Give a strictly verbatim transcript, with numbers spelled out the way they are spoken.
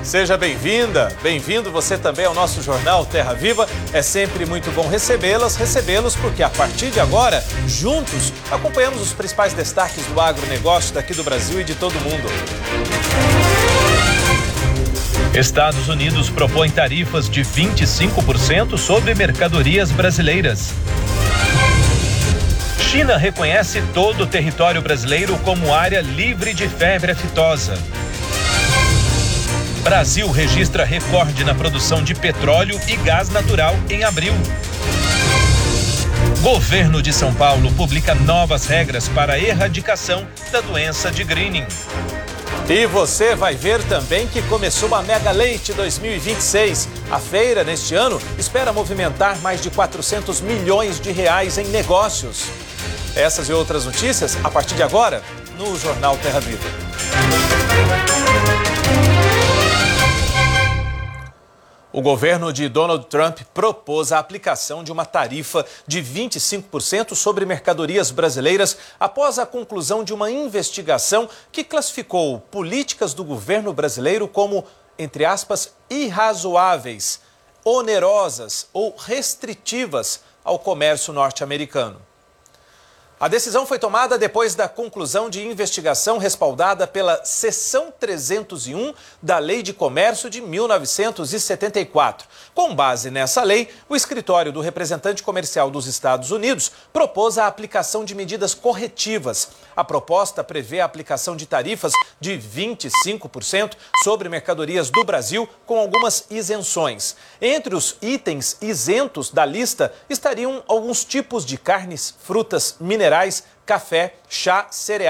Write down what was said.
Seja bem-vinda, bem-vindo você também ao nosso jornal Terra Viva. É sempre muito bom recebê-las, recebê-los porque a partir de agora, juntos, acompanhamos os principais destaques do agronegócio daqui do Brasil e de todo o mundo. Estados Unidos propõe tarifas de vinte e cinco por cento sobre mercadorias brasileiras. China reconhece todo o território brasileiro como área livre de febre aftosa. Brasil registra recorde na produção de petróleo e gás natural em abril. Governo de São Paulo publica novas regras para a erradicação da doença de greening. E você vai ver também que começou a Mega Leite dois mil e vinte e seis. A feira, neste ano, espera movimentar mais de quatrocentos milhões de reais em negócios. Essas e outras notícias, a partir de agora, no Jornal Terra Viva. O governo de Donald Trump propôs a aplicação de uma tarifa de vinte e cinco por cento sobre mercadorias brasileiras após a conclusão de uma investigação que classificou políticas do governo brasileiro como, entre aspas, irrazoáveis, onerosas ou restritivas ao comércio norte-americano. A decisão foi tomada depois da conclusão de investigação respaldada pela Seção trezentos e um da Lei de Comércio de mil novecentos e setenta e quatro. Com base nessa lei, o escritório do representante comercial dos Estados Unidos propôs a aplicação de medidas corretivas. A proposta prevê a aplicação de tarifas de vinte e cinco por cento sobre mercadorias do Brasil, com algumas isenções. Entre os itens isentos da lista estariam alguns tipos de carnes, frutas, minerais, café, chá, cereais.